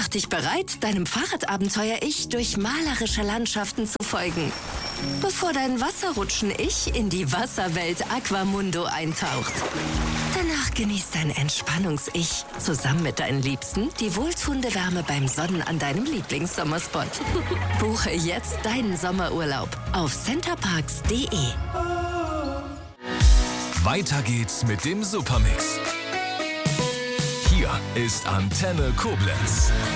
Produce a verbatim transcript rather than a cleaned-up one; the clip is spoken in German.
Mach dich bereit, deinem Fahrradabenteuer-Ich durch malerische Landschaften zu folgen, bevor dein Wasserrutschen-Ich in die Wasserwelt Aquamundo eintaucht. Danach genießt dein Entspannungs-Ich zusammen mit deinen Liebsten die wohltuende Wärme beim Sonnen an deinem Lieblingssommerspot. Buche jetzt deinen Sommerurlaub auf centerparks punkt de. Weiter geht's mit dem Supermix. Hier ist Antenne Koblenz.